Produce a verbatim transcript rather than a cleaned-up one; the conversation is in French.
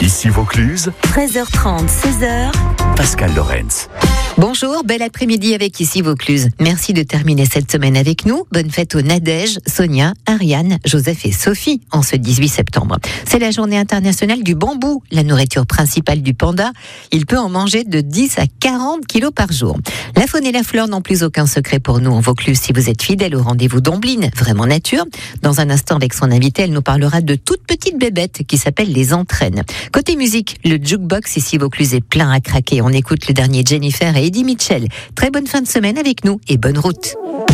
Ici Vaucluse, treize heures trente, seize heures. Pascal Lorenz. Bonjour, bel après-midi avec Ici Vaucluse. Merci de terminer cette semaine avec nous. Bonne fête aux Nadège, Sonia, Ariane, Joseph et Sophie en ce dix-huit septembre. C'est la journée internationale du bambou, la nourriture principale du panda. Il peut en manger de dix à quarante kilos par jour. La faune et la flore n'ont plus aucun secret pour nous en Vaucluse si vous êtes fidèle au rendez-vous d'Ombline, vraiment nature. Dans un instant avec son invité, elle nous parlera de toutes petites bébêtes qui s'appellent les entraînes. Côté musique, le jukebox Ici Vaucluse est plein à craquer. On écoute le dernier Jennifer et Eddie Mitchell. Très bonne fin de semaine avec nous et bonne route.